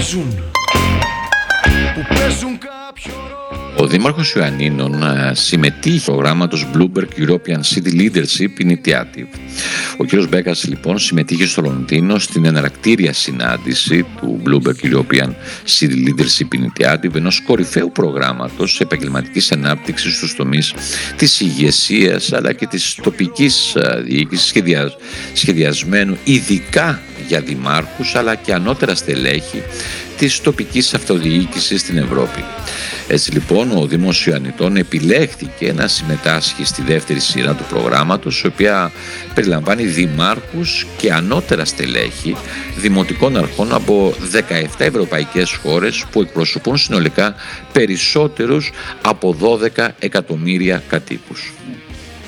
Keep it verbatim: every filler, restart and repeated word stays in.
παίζουν, που παίζουν κάποιο ρόλο. Ο Δήμαρχος Ιωαννίνων συμμετείχε στο προγράμματος Bloomberg European City Leadership Initiative. Ο κ. Μπέκας λοιπόν συμμετείχε στο Λονδίνο στην εναρκτήρια συνάντηση του Bloomberg European City Leadership Initiative, ενός κορυφαίου προγράμματος επαγγελματικής ανάπτυξης στους τομείς της ηγεσίας αλλά και της τοπικής διοίκησης, σχεδια... σχεδιασμένου ειδικά για δημάρχους αλλά και ανώτερα στελέχη της τοπικής αυτοδιοίκησης στην Ευρώπη. Έτσι λοιπόν ο Δήμος Ιωαννιτών επιλέχθηκε να συμμετάσχει στη δεύτερη σειρά του προγράμματος, η οποία περιλαμβάνει δημάρχους και ανώτερα στελέχη δημοτικών αρχών από δεκαεπτά ευρωπαϊκές χώρες που εκπροσωπούν συνολικά περισσότερους από δώδεκα εκατομμύρια κατοίκους.